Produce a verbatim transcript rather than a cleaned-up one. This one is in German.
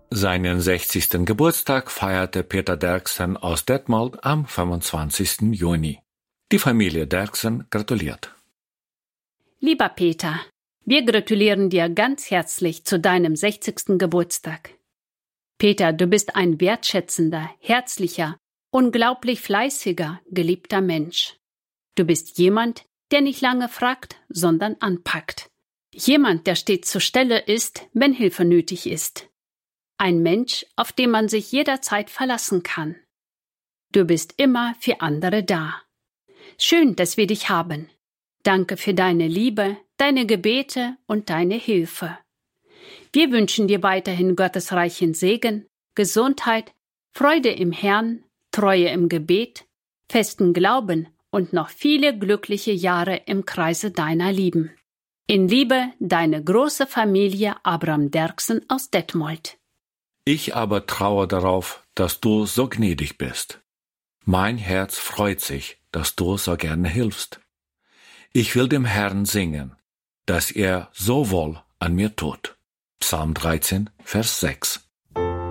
Seinen sechzigsten Geburtstag feierte Peter Derksen aus Detmold am fünfundzwanzigsten Juni. Die Familie Derksen gratuliert. Lieber Peter, wir gratulieren dir ganz herzlich zu deinem sechzigsten Geburtstag. Peter, du bist ein wertschätzender, herzlicher, unglaublich fleißiger, geliebter Mensch. Du bist jemand, der nicht lange fragt, sondern anpackt. Jemand, der stets zur Stelle ist, wenn Hilfe nötig ist. Ein Mensch, auf den man sich jederzeit verlassen kann. Du bist immer für andere da. Schön, dass wir dich haben. Danke für deine Liebe, deine Gebete und deine Hilfe. Wir wünschen dir weiterhin Gottes reichen Segen, Gesundheit, Freude im Herrn, Treue im Gebet, festen Glauben und noch viele glückliche Jahre im Kreise deiner Lieben. In Liebe, deine große Familie Abraham Derksen aus Detmold. Ich aber traue darauf, dass du so gnädig bist. Mein Herz freut sich, dass du so gerne hilfst. Ich will dem Herrn singen, dass er so wohl an mir tut. Psalm dreizehn, Vers sechs.